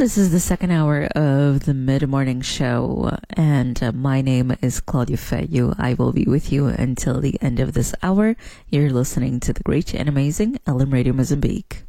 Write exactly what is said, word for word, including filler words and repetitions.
This is the second hour of the mid-morning show, and uh, my name is Claudia Feyu. I will be with you until the end of this hour. You're listening to the great and amazing L M Radio Mozambique.